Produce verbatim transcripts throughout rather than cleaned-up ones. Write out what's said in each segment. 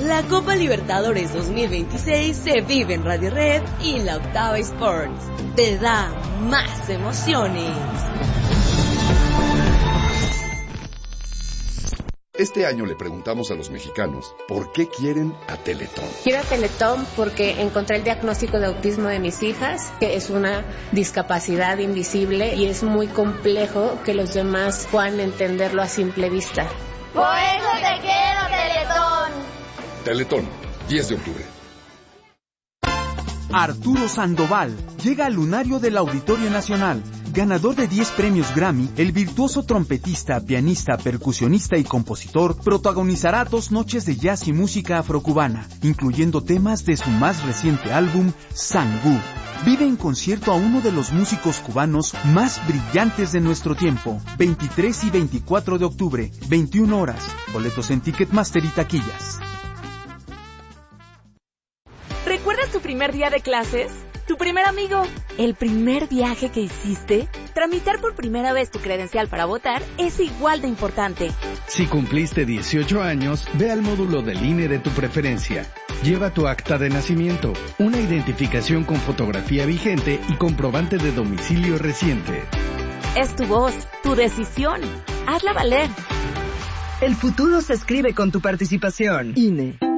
La Copa Libertadores dos mil veintiséis se vive en Radio Red y la Octava Sports. Te da más emociones. Este año le preguntamos a los mexicanos por qué quieren a Teletón. Quiero a Teletón porque encontré el diagnóstico de autismo de mis hijas, que es una discapacidad invisible y es muy complejo que los demás puedan entenderlo a simple vista. Por eso te quiero, Teletón. Teletón, diez de octubre. Arturo Sandoval llega al lunario del Auditorio Nacional. Ganador de diez premios Grammy, el virtuoso trompetista, pianista, percusionista y compositor protagonizará dos noches de jazz y música afrocubana, incluyendo temas de su más reciente álbum, Sangú. Vive en concierto a uno de los músicos cubanos más brillantes de nuestro tiempo. veintitrés y veinticuatro de octubre, veintiuna horas. Boletos en Ticketmaster y taquillas. ¿Recuerdas tu primer día de clases? ¿Tu primer amigo? ¿El primer viaje que hiciste? Tramitar por primera vez tu credencial para votar es igual de importante. Si cumpliste dieciocho años, ve al módulo del I N E de tu preferencia. Lleva tu acta de nacimiento, una identificación con fotografía vigente y comprobante de domicilio reciente. Es tu voz, tu decisión. Hazla valer. El futuro se escribe con tu participación. I N E.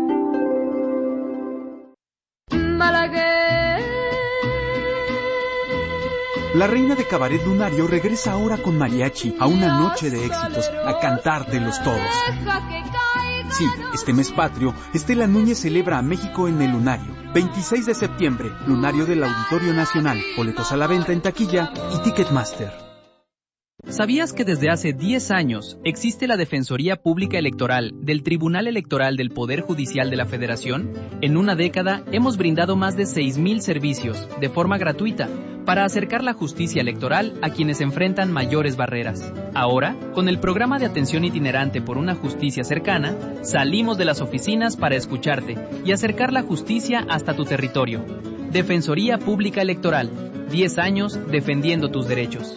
La reina de cabaret lunario regresa ahora con mariachi a una noche de éxitos, a cantártelos todos. Sí, este mes patrio, Estela Núñez celebra a México en el lunario. veintiséis de septiembre, lunario del Auditorio Nacional. Boletos a la venta en taquilla y Ticketmaster. ¿Sabías que desde hace diez años existe la Defensoría Pública Electoral del Tribunal Electoral del Poder Judicial de la Federación? En una década hemos brindado más de seis mil servicios de forma gratuita para acercar la justicia electoral a quienes enfrentan mayores barreras. Ahora, con el programa de atención itinerante por una justicia cercana, salimos de las oficinas para escucharte y acercar la justicia hasta tu territorio. Defensoría Pública Electoral, diez años defendiendo tus derechos.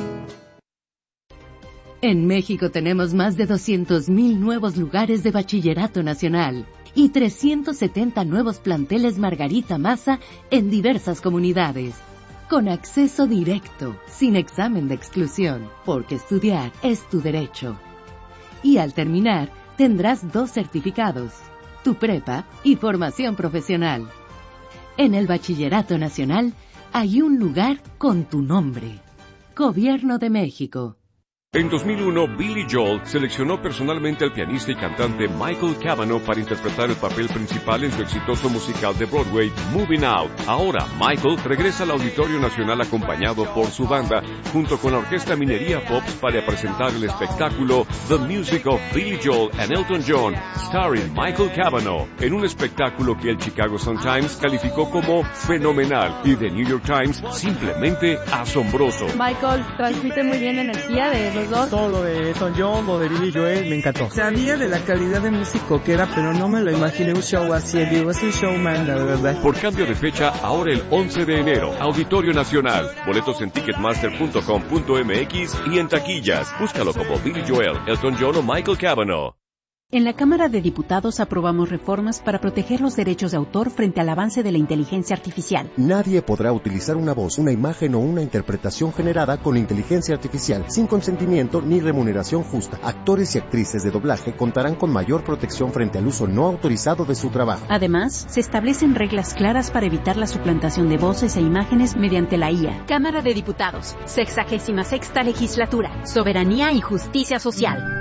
En México tenemos más de doscientos mil nuevos lugares de bachillerato nacional y trescientos setenta nuevos planteles Margarita Maza en diversas comunidades, con acceso directo, sin examen de exclusión, porque estudiar es tu derecho. Y al terminar, tendrás dos certificados, tu prepa y formación profesional. En el Bachillerato Nacional hay un lugar con tu nombre. Gobierno de México. En dos mil uno, Billy Joel seleccionó personalmente al pianista y cantante Michael Cavanaugh para interpretar el papel principal en su exitoso musical de Broadway, Moving Out. Ahora, Michael regresa al Auditorio Nacional acompañado por su banda, junto con la Orquesta Minería Pops para presentar el espectáculo The Music of Billy Joel and Elton John, starring Michael Cavanaugh, en un espectáculo que el Chicago Sun-Times calificó como fenomenal y The New York Times simplemente asombroso. Michael transmite muy bien energía de los dos. Todo lo de Elton John, lo de Billy Joel, me encantó. Sabía de la calidad de músico que era, pero no me lo imaginé un show así. Digo, es un showman, la verdad. Por cambio de fecha, ahora el once de enero, Auditorio Nacional. Boletos en ticketmaster punto com punto m x y en taquillas. Búscalo como Billy Joel, Elton John o Michael Cavanaugh. En la Cámara de Diputados aprobamos reformas para proteger los derechos de autor frente al avance de la inteligencia artificial. Nadie podrá utilizar una voz, una imagen o una interpretación generada con inteligencia artificial sin consentimiento ni remuneración justa. Actores y actrices de doblaje contarán con mayor protección frente al uso no autorizado de su trabajo. Además, se establecen reglas claras para evitar la suplantación de voces e imágenes mediante la I A. Cámara de Diputados, sexagésima sexta legislatura, soberanía y justicia social.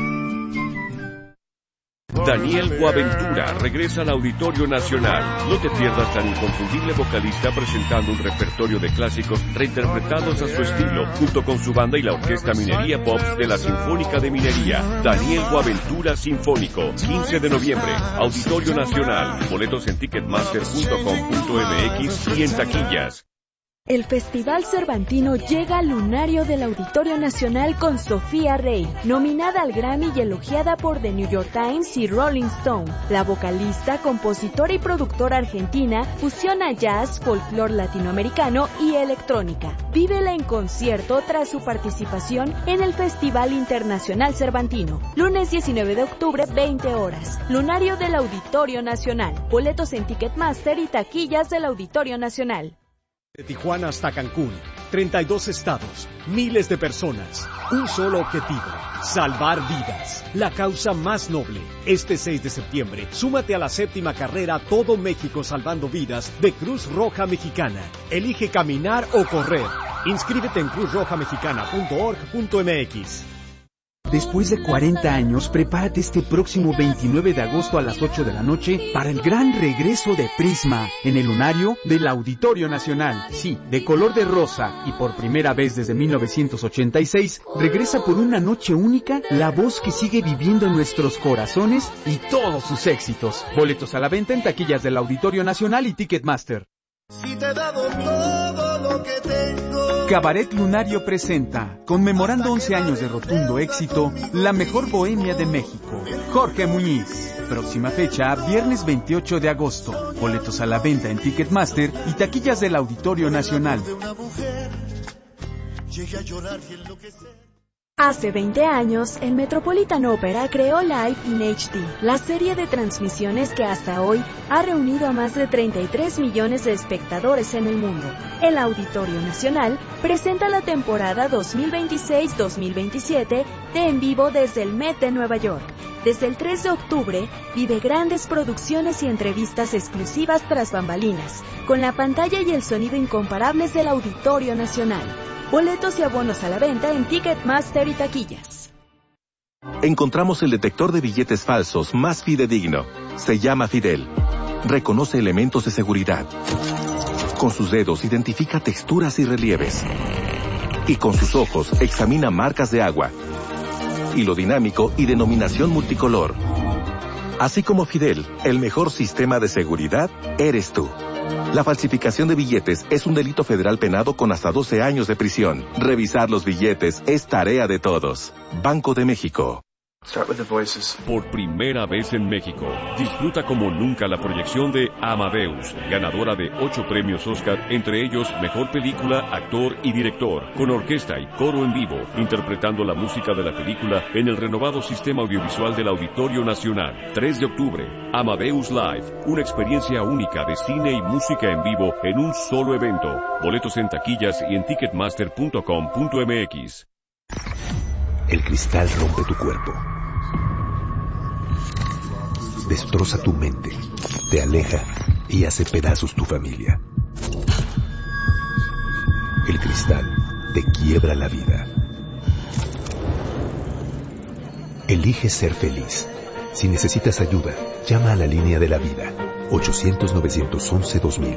Daniel Boaventura regresa al Auditorio Nacional. No te pierdas tan inconfundible vocalista presentando un repertorio de clásicos reinterpretados a su estilo, junto con su banda y la Orquesta Minería Pops de la Sinfónica de Minería. Daniel Boaventura Sinfónico, quince de noviembre, Auditorio Nacional. Boletos en ticketmaster punto com punto m x y en taquillas. El Festival Cervantino llega al lunario del Auditorio Nacional con Sofía Rey, nominada al Grammy y elogiada por The New York Times y Rolling Stone. La vocalista, compositora y productora argentina fusiona jazz, folclore latinoamericano y electrónica. Vívela en concierto tras su participación en el Festival Internacional Cervantino. Lunes diecinueve de octubre, veinte horas. Lunario del Auditorio Nacional. Boletos en Ticketmaster y taquillas del Auditorio Nacional. De Tijuana hasta Cancún, treinta y dos estados, miles de personas, un solo objetivo, salvar vidas, la causa más noble. Este seis de septiembre, súmate a la séptima carrera Todo México Salvando Vidas de Cruz Roja Mexicana. Elige caminar o correr. Inscríbete en cruz roja mexicana punto org punto m x. Después de cuarenta años, prepárate este próximo veintinueve de agosto a las ocho de la noche para el gran regreso de Prisma en el lunario del Auditorio Nacional. Sí, de color de rosa y por primera vez desde mil novecientos ochenta y seis, regresa por una noche única la voz que sigue viviendo en nuestros corazones y todos sus éxitos. Boletos a la venta en taquillas del Auditorio Nacional y Ticketmaster. Si te he dado todo lo que tengo. Cabaret Lunario presenta, conmemorando once años de rotundo éxito, la mejor bohemia de México, Jorge Muñiz. Próxima fecha, viernes veintiocho de agosto. Boletos a la venta en Ticketmaster y taquillas del Auditorio Nacional. Hace veinte años, el Metropolitan Opera creó Live in H D, la serie de transmisiones que hasta hoy ha reunido a más de treinta y tres millones de espectadores en el mundo. El Auditorio Nacional presenta la temporada dos mil veintiséis dos mil veintisiete de En Vivo desde el Met de Nueva York. Desde el tres de octubre, vive grandes producciones y entrevistas exclusivas tras bambalinas, con la pantalla y el sonido incomparables del Auditorio Nacional. Boletos y abonos a la venta en Ticketmaster y taquillas. Encontramos el detector de billetes falsos más fidedigno. Se llama Fidel. Reconoce elementos de seguridad. Con sus dedos identifica texturas y relieves. Y con sus ojos examina marcas de agua, hilo dinámico y denominación multicolor. Así como Fidel, el mejor sistema de seguridad eres tú. La falsificación de billetes es un delito federal penado con hasta doce años de prisión. Revisar los billetes es tarea de todos. Banco de México. Por primera vez en México, disfruta como nunca la proyección de Amadeus, ganadora de ocho premios Oscar, entre ellos Mejor Película, Actor y Director, con orquesta y coro en vivo, interpretando la música de la película en el renovado sistema audiovisual del Auditorio Nacional. tres de octubre, Amadeus Live, una experiencia única de cine y música en vivo en un solo evento. Boletos en taquillas y en ticketmaster punto com punto m x. El cristal rompe tu cuerpo, destroza tu mente, te aleja y hace pedazos tu familia. El cristal te quiebra la vida. Elige ser feliz. Si necesitas ayuda, llama a la línea de la vida, ochocientos nueve once dos mil.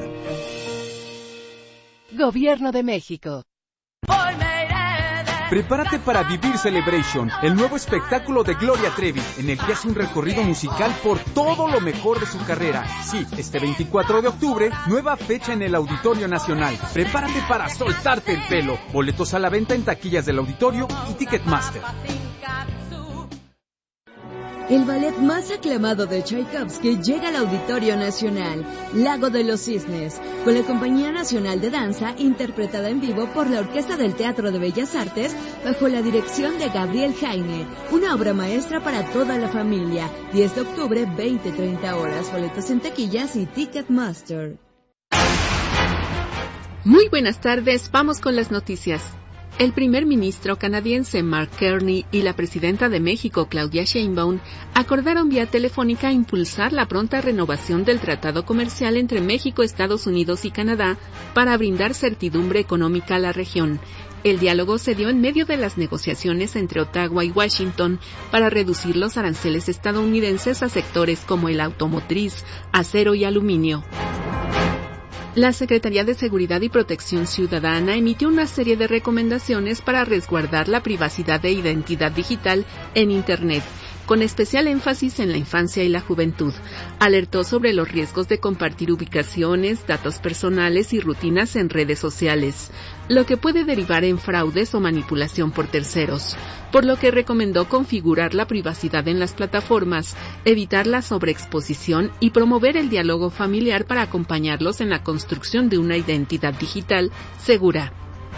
Gobierno de México. Prepárate para vivir Celebration, el nuevo espectáculo de Gloria Trevi, en el que hace un recorrido musical por todo lo mejor de su carrera. Sí, este veinticuatro de octubre, nueva fecha en el Auditorio Nacional. Prepárate para soltarte el pelo. Boletos a la venta en taquillas del Auditorio y Ticketmaster. El ballet más aclamado de Tchaikovsky llega al Auditorio Nacional, Lago de los Cisnes, con la Compañía Nacional de Danza, interpretada en vivo por la Orquesta del Teatro de Bellas Artes, bajo la dirección de Gabriel Jaime. Una obra maestra para toda la familia. diez de octubre, veinte treinta horas. Boletos en taquillas y Ticketmaster. Muy buenas tardes, vamos con las noticias. El primer ministro canadiense Mark Carney y la presidenta de México, Claudia Sheinbaum, acordaron vía telefónica impulsar la pronta renovación del tratado comercial entre México, Estados Unidos y Canadá para brindar certidumbre económica a la región. El diálogo se dio en medio de las negociaciones entre Ottawa y Washington para reducir los aranceles estadounidenses a sectores como el automotriz, acero y aluminio. La Secretaría de Seguridad y Protección Ciudadana emitió una serie de recomendaciones para resguardar la privacidad e identidad digital en Internet, con especial énfasis en la infancia y la juventud. Alertó sobre los riesgos de compartir ubicaciones, datos personales y rutinas en redes sociales, lo que puede derivar en fraudes o manipulación por terceros, por lo que recomendó configurar la privacidad en las plataformas, evitar la sobreexposición y promover el diálogo familiar para acompañarlos en la construcción de una identidad digital segura.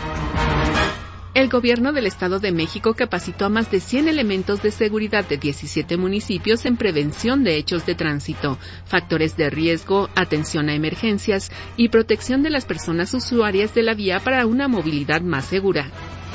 El gobierno del Estado de México capacitó a más de cien elementos de seguridad de diecisiete municipios en prevención de hechos de tránsito, factores de riesgo, atención a emergencias y protección de las personas usuarias de la vía para una movilidad más segura.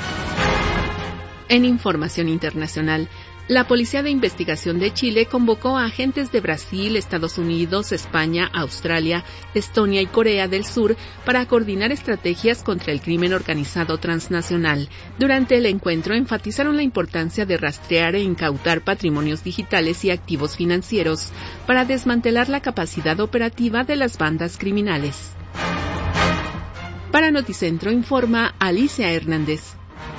En información internacional, la Policía de Investigación de Chile convocó a agentes de Brasil, Estados Unidos, España, Australia, Estonia y Corea del Sur para coordinar estrategias contra el crimen organizado transnacional. Durante el encuentro enfatizaron la importancia de rastrear e incautar patrimonios digitales y activos financieros para desmantelar la capacidad operativa de las bandas criminales. Para Noticentro informa Alicia Hernández.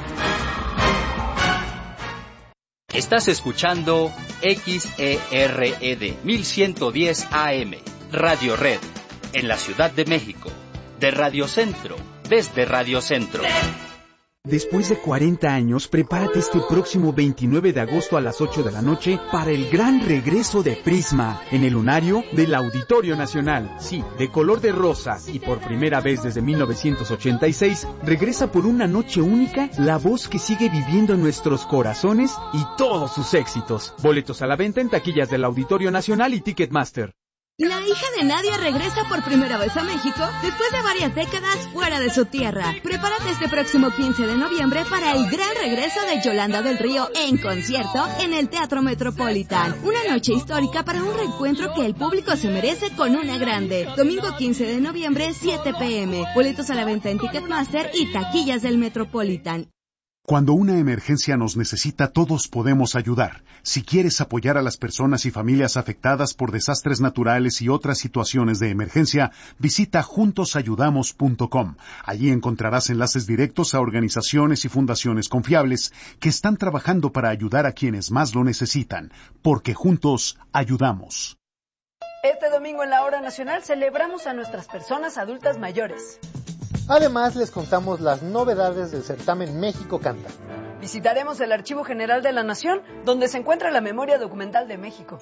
Estás escuchando X E R E D mil ciento diez A M, Radio Red, en la Ciudad de México, de Radio Centro, desde Radio Centro. Después de cuarenta años, prepárate este próximo veintinueve de agosto a las ocho de la noche para el gran regreso de Prisma en el lunario del Auditorio Nacional. Sí, de color de rosa y por primera vez desde mil novecientos ochenta y seis, regresa por una noche única la voz que sigue viviendo en nuestros corazones y todos sus éxitos. Boletos a la venta en taquillas del Auditorio Nacional y Ticketmaster. La hija de Nadia regresa por primera vez a México después de varias décadas fuera de su tierra. Prepárate este próximo quince de noviembre para el gran regreso de Yolanda del Río en concierto en el Teatro Metropolitan. Una noche histórica para un reencuentro que el público se merece con una grande. Domingo quince de noviembre, siete pe eme. Boletos a la venta en Ticketmaster y taquillas del Metropolitan. Cuando una emergencia nos necesita, todos podemos ayudar. Si quieres apoyar a las personas y familias afectadas por desastres naturales y otras situaciones de emergencia, visita juntos ayudamos punto com. Allí encontrarás enlaces directos a organizaciones y fundaciones confiables que están trabajando para ayudar a quienes más lo necesitan, porque juntos ayudamos. Este domingo en la Hora Nacional celebramos a nuestras personas adultas mayores. Además, les contamos las novedades del certamen México Canta. Visitaremos el Archivo General de la Nación, donde se encuentra la memoria documental de México.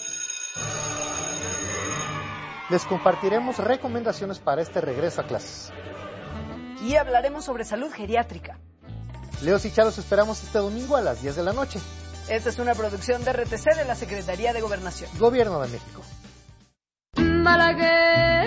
Les compartiremos recomendaciones para este regreso a clases. Y hablaremos sobre salud geriátrica. Leos y Charos esperamos este domingo a las diez de la noche. Esta es una producción de R T C de la Secretaría de Gobernación. Gobierno de México. Malagueña.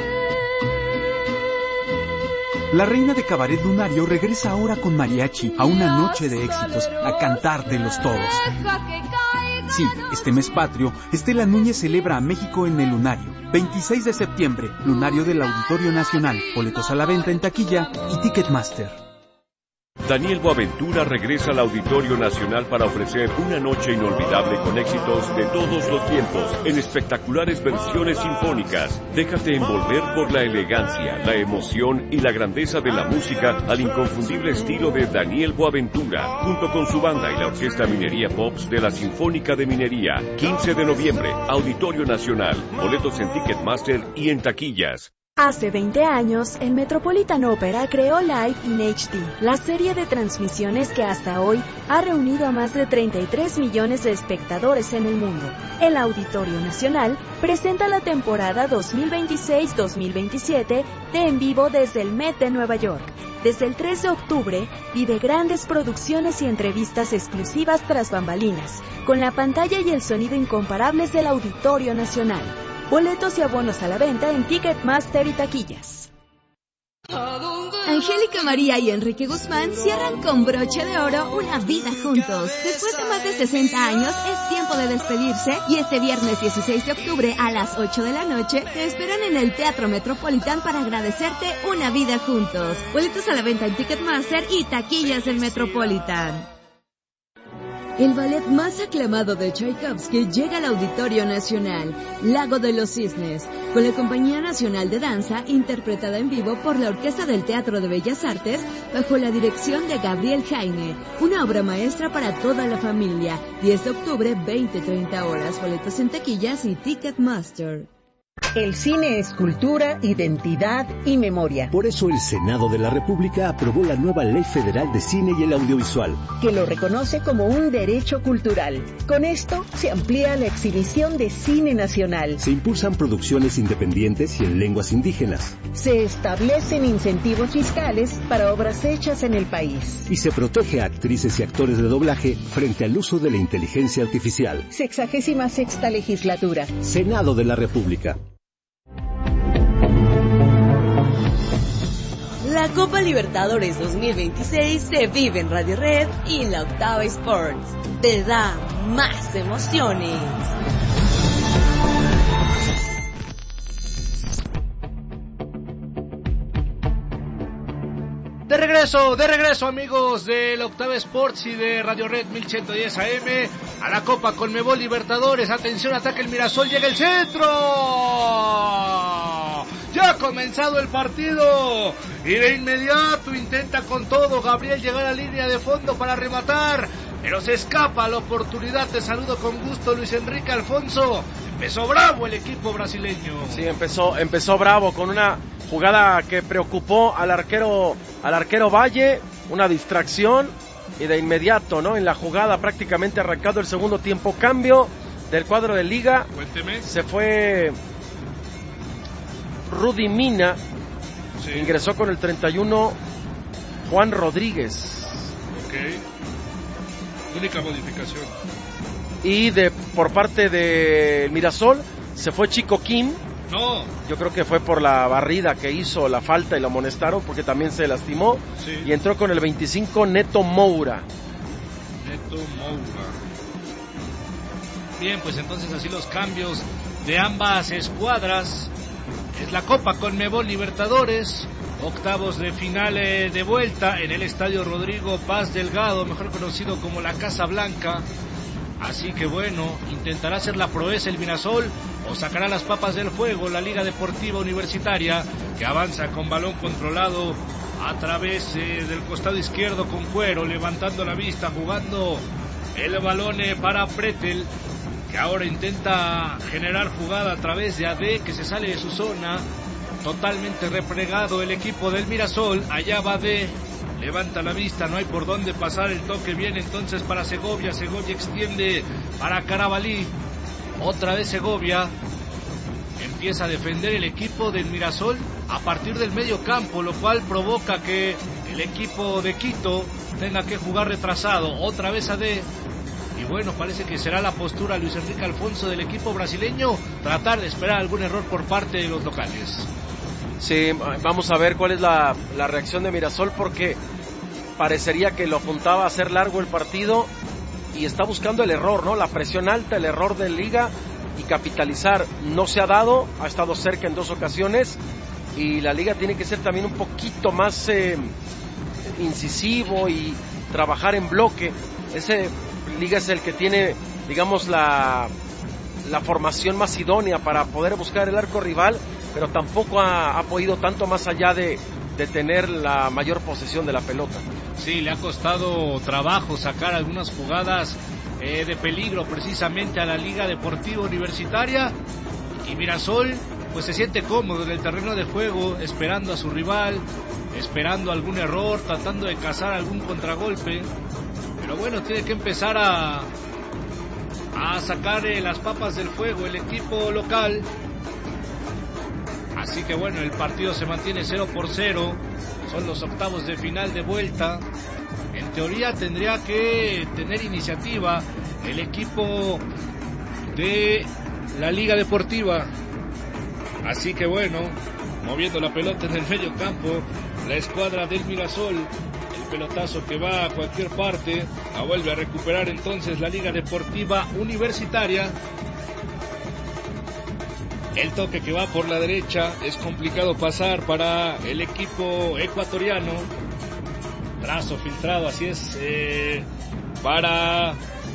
La reina de cabaret lunario regresa ahora con mariachi a una noche de éxitos, a cantártelos todos. Sí, este mes patrio, Estela Núñez celebra a México en el lunario. veintiséis de septiembre, lunario del Auditorio Nacional. Boletos a la venta en taquilla y Ticketmaster. Daniel Boaventura regresa al Auditorio Nacional para ofrecer una noche inolvidable con éxitos de todos los tiempos en espectaculares versiones sinfónicas. Déjate envolver por la elegancia, la emoción y la grandeza de la música al inconfundible estilo de Daniel Boaventura, junto con su banda y la Orquesta Minería Pops de la Sinfónica de Minería. quince de noviembre, Auditorio Nacional. Boletos en Ticketmaster y en taquillas. Hace veinte años, el Metropolitan Opera creó Live in H D, la serie de transmisiones que hasta hoy ha reunido a más de treinta y tres millones de espectadores en el mundo. El Auditorio Nacional presenta la temporada dos mil veintiséis dos mil veintisiete de En Vivo desde el Met de Nueva York. Desde el tres de octubre, vive grandes producciones y entrevistas exclusivas tras bambalinas, con la pantalla y el sonido incomparables del Auditorio Nacional. Boletos y abonos a la venta en Ticketmaster y taquillas. Angélica María y Enrique Guzmán cierran con broche de oro una vida juntos. Después de más de sesenta años, es tiempo de despedirse y este viernes dieciséis de octubre a las ocho de la noche te esperan en el Teatro Metropolitan para agradecerte una vida juntos. Boletos a la venta en Ticketmaster y taquillas del Metropolitan. El ballet más aclamado de Tchaikovsky llega al Auditorio Nacional, Lago de los Cisnes, con la Compañía Nacional de Danza, interpretada en vivo por la Orquesta del Teatro de Bellas Artes, bajo la dirección de Gabriel Jaime. Una obra maestra para toda la familia. diez de octubre, veinte treinta horas. Boletos en taquillas y Ticketmaster. El cine es cultura, identidad y memoria. Por eso el Senado de la República aprobó la nueva Ley Federal de Cine y el Audiovisual, que lo reconoce como un derecho cultural. Con esto se amplía la exhibición de cine nacional. Se impulsan producciones independientes y en lenguas indígenas. Se establecen incentivos fiscales para obras hechas en el país. Y se protege a actrices y actores de doblaje frente al uso de la inteligencia artificial. Sexagésima sexta legislatura. Senado de la República. La Copa Libertadores dos mil veintiséis se vive en Radio Red y la Octava Sports. Te da más emociones. De regreso, de regreso amigos de la Octava Sports y de Radio Red mil ciento diez A M a la Copa Conmebol Libertadores. Atención, ataca el Mirasol, llega el centro. Ya ha comenzado el partido y de inmediato intenta con todo Gabriel llegar a línea de fondo para rematar, pero se escapa la oportunidad. Te saludo con gusto, Luis Enrique Alfonso. Empezó bravo el equipo brasileño. Sí, empezó, empezó bravo con una jugada que preocupó al arquero, al arquero Valle, una distracción y de inmediato, ¿no? En la jugada prácticamente arrancado el segundo tiempo, cambio del cuadro de Liga. Cuénteme. Se fue Rudy Mina, sí. Ingresó con el treinta y uno Juan Rodríguez. Ok. Única modificación. Y de por parte de Mirasol se fue Chico Kim. No. Yo creo que fue por la barrida que hizo, la falta, y lo amonestaron porque también se lastimó. Sí. Y entró con el veinticinco Neto Moura. Neto Moura. Bien, pues entonces así los cambios de ambas escuadras. Es la Copa Conmebol Libertadores, octavos de final de vuelta en el Estadio Rodrigo Paz Delgado, mejor conocido como la Casa Blanca. Así que bueno, intentará hacer la proeza el Mirasol o sacará las papas del fuego la Liga Deportiva Universitaria, que avanza con balón controlado a través eh, del costado izquierdo con Cuero, levantando la vista, jugando el balón eh, para Pretel, que ahora intenta generar jugada a través de A D, que se sale de su zona, totalmente replegado el equipo del Mirasol. Allá va D, levanta la vista, no hay por dónde pasar, el toque viene entonces para Segovia, Segovia extiende para Carabalí, otra vez Segovia, empieza a defender el equipo del Mirasol a partir del medio campo, lo cual provoca que el equipo de Quito tenga que jugar retrasado, otra vez A D. Y bueno, parece que será la postura, Luis Enrique Alfonso, del equipo brasileño, tratar de esperar algún error por parte de los locales. Sí, vamos a ver cuál es la, la reacción de Mirasol, porque parecería que lo apuntaba a hacer largo el partido y está buscando el error, ¿no? La presión alta, el error de Liga y capitalizar. No se ha dado, ha estado cerca en dos ocasiones y la Liga tiene que ser también un poquito más eh, incisivo y trabajar en bloque. Ese Liga es el que tiene, digamos, la, la formación más idónea para poder buscar el arco rival, pero tampoco ha, ha podido tanto más allá de, de tener la mayor posesión de la pelota. Sí, le ha costado trabajo sacar algunas jugadas eh, de peligro precisamente a la Liga Deportiva Universitaria, y Mirasol pues se siente cómodo en el terreno de juego, esperando a su rival, esperando algún error, tratando de cazar algún contragolpe. Pero bueno, tiene que empezar a, a sacar eh, las papas del fuego el equipo local. Así que bueno, el partido se mantiene cero por cero. Son los octavos de final de vuelta. En teoría tendría que tener iniciativa el equipo de la Liga Deportiva. Así que bueno, moviendo la pelota en el medio campo, la escuadra del Mirasol. Pelotazo que va a cualquier parte, la vuelve a recuperar entonces la Liga Deportiva Universitaria. El toque que va por la derecha, es complicado pasar para el equipo ecuatoriano. Trazo filtrado, así es, eh, para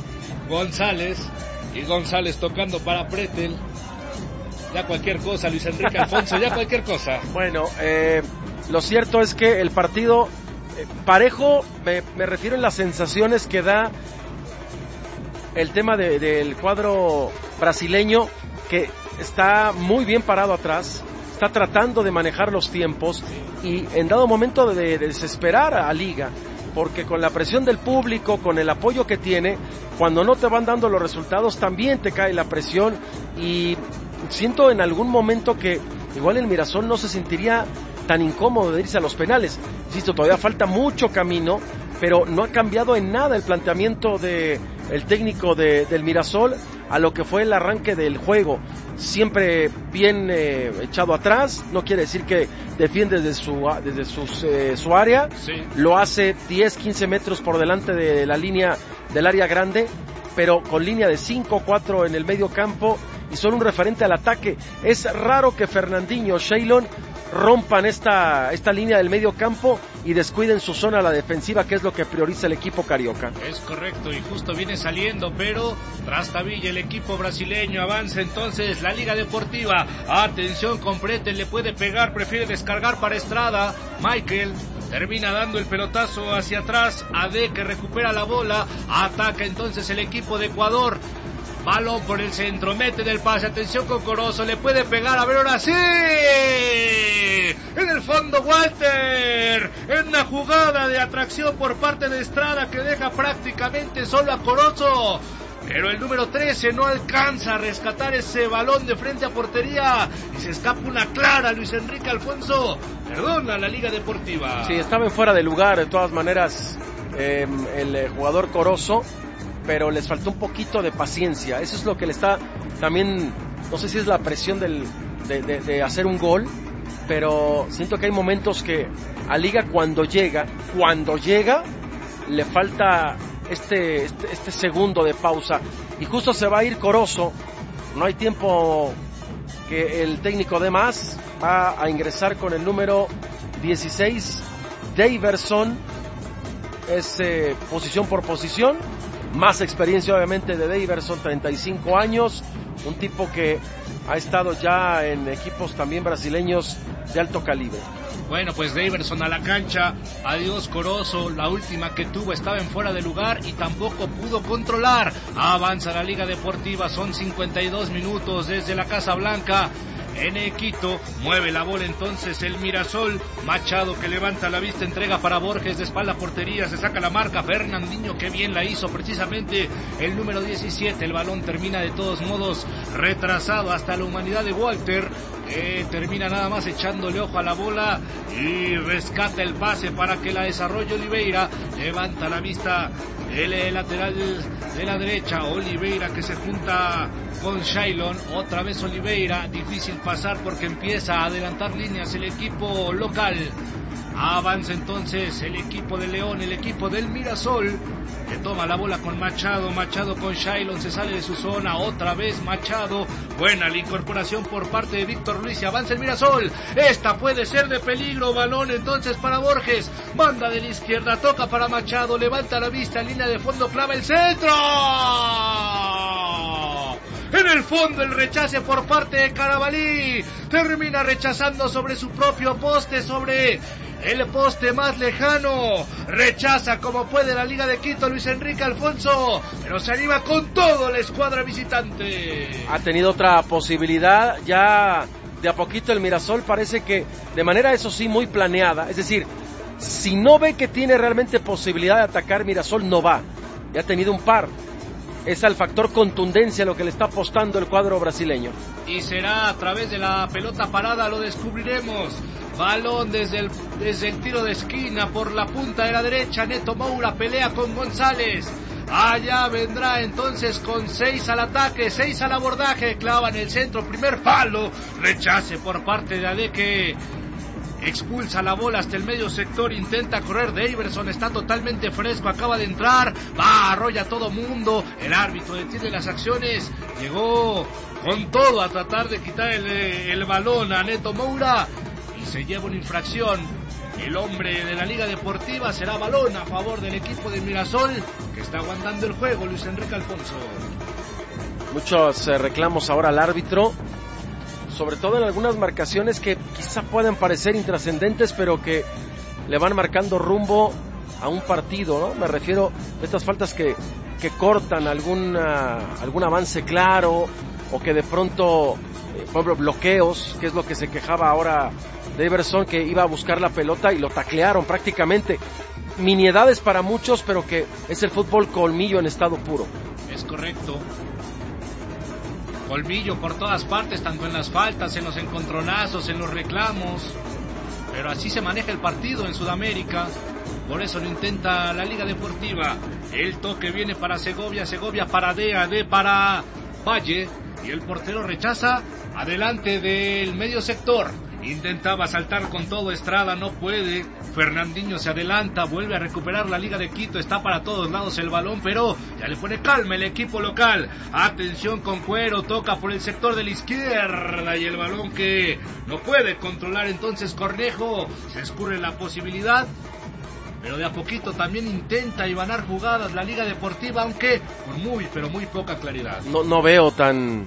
González, y González tocando para Pretel. Ya cualquier cosa, Luis Enrique Alfonso, ya cualquier cosa. Bueno, eh, lo cierto es que el partido eh, parejo, me, me refiero en las sensaciones que da el tema de, del cuadro brasileño, que está muy bien parado atrás, está tratando de manejar los tiempos y en dado momento de, de desesperar a Liga, porque con la presión del público, con el apoyo que tiene, cuando no te van dando los resultados también te cae la presión, y siento en algún momento que igual el Mirasol no se sentiría tan incómodo de irse a los penales. Insisto, todavía falta mucho camino, pero no ha cambiado en nada el planteamiento de el técnico de, del Mirasol a lo que fue el arranque del juego. Siempre bien eh, echado atrás, no quiere decir que defiende desde su, desde sus, eh, su área, sí. Lo hace diez, quince metros por delante de la línea del área grande, pero con línea de cinco, cuatro en el medio campo y son un referente al ataque. Es raro que Fernandinho, Shailon rompan esta, esta línea del medio campo y descuiden su zona a la defensiva, que es lo que prioriza el equipo carioca. Es correcto, y justo viene saliendo, pero trastabilla el equipo brasileño. Avanza entonces la Liga Deportiva. Atención con Pretel, le puede pegar, prefiere descargar para Estrada. Michael termina dando el pelotazo hacia atrás. A D que recupera la bola. Ataca entonces el equipo de Ecuador. Balón por el centro, mete del pase, atención con Corozo, le puede pegar, a ver ahora sí, en el fondo Walter, en una jugada de atracción por parte de Estrada que deja prácticamente solo a Corozo, pero el número trece no alcanza a rescatar ese balón de frente a portería y se escapa una clara. Luis Enrique Alfonso perdona a la Liga Deportiva. Sí, estaba en fuera de lugar de todas maneras eh, el jugador Corozo, pero les faltó un poquito de paciencia. Eso es lo que le está también, no sé si es la presión del, de, de, de hacer un gol, pero siento que hay momentos que a Liga cuando llega, cuando llega, le falta este, este, este segundo de pausa, y justo se va a ir Corozo, no hay tiempo que el técnico dé más, va a ingresar con el número dieciséis, Daverson, es eh, posición por posición. Más experiencia obviamente de Daverson, treinta y cinco años, un tipo que ha estado ya en equipos también brasileños de alto calibre. Bueno, pues Daverson a la cancha, adiós Corozo, la última que tuvo estaba en fuera de lugar y tampoco pudo controlar. Avanza la Liga Deportiva, son cincuenta y dos minutos desde la Casa Blanca. En Quito, mueve la bola entonces el Mirasol. Machado que levanta la vista, entrega para Borges, de espalda portería, se saca la marca. Fernandinho que bien la hizo, precisamente el número diecisiete. El balón termina de todos modos retrasado hasta la humanidad de Walter, que termina nada más echándole ojo a la bola y rescata el pase para que la desarrolle Oliveira. Levanta la vista el lateral de la derecha, Oliveira que se junta con Shailon, otra vez Oliveira, difícil pasar porque empieza a adelantar líneas el equipo local. Avanza entonces el equipo de León, el equipo del Mirasol, que toma la bola con Machado, Machado con Shailon, se sale de su zona, otra vez Machado, buena la incorporación por parte de Víctor Luis y avanza el Mirasol, esta puede ser de peligro, balón entonces para Borges, banda de la izquierda, toca para Machado, levanta la vista, línea de fondo, clava el centro, en el fondo el rechace por parte de Carabalí, termina rechazando sobre su propio poste, sobre el poste más lejano, rechaza como puede la Liga de Quito, Luis Enrique Alfonso, pero se anima con todo la escuadra visitante. Ha tenido otra posibilidad, ya de a poquito el Mirasol parece que de manera eso sí muy planeada, es decir, si no ve que tiene realmente posibilidad de atacar Mirasol no va, ya ha tenido un par. Es al factor contundencia lo que le está apostando el cuadro brasileño. Y será a través de la pelota parada, lo descubriremos. Balón desde el, desde el tiro de esquina por la punta de la derecha. Neto Moura pelea con González. Allá vendrá entonces con seis al ataque, seis al abordaje. Clava en el centro, primer palo. Rechace por parte de Adeque. Expulsa la bola hasta el medio sector, intenta correr Daverson, está totalmente fresco, acaba de entrar, va, arrolla a todo mundo, el árbitro detiene las acciones, llegó con todo a tratar de quitar el, el balón a Neto Moura y se lleva una infracción el hombre de la Liga Deportiva. Será balón a favor del equipo de Mirasol, que está aguantando el juego, Luis Enrique Alfonso. Muchos eh, reclamos ahora al árbitro, sobre todo en algunas marcaciones que quizá puedan parecer intrascendentes, pero que le van marcando rumbo a un partido, ¿no? Me refiero a estas faltas que, que cortan alguna, algún avance claro, o que de pronto, eh, por ejemplo, bloqueos, que es lo que se quejaba ahora Daverson, que iba a buscar la pelota y lo taclearon prácticamente. Miniedades para muchos, pero que es el fútbol colmillo en estado puro. Es correcto. Colmillo por todas partes, tanto en las faltas, en los encontronazos, en los reclamos. Pero así se maneja el partido en Sudamérica. Por eso lo intenta la Liga Deportiva. El toque viene para Segovia, Segovia para Dea, D para Valle. Y el portero rechaza adelante del medio sector. Intentaba saltar con todo Estrada, no puede. Fernandinho se adelanta, vuelve a recuperar la Liga de Quito. Está para todos lados el balón, pero ya le pone calma el equipo local. Atención con Cuero, toca por el sector de la izquierda. Y el balón que no puede controlar entonces Cornejo. Se escurre la posibilidad, pero de a poquito también intenta ibanar jugadas la Liga Deportiva, aunque con muy, pero muy poca claridad. No, no veo tan,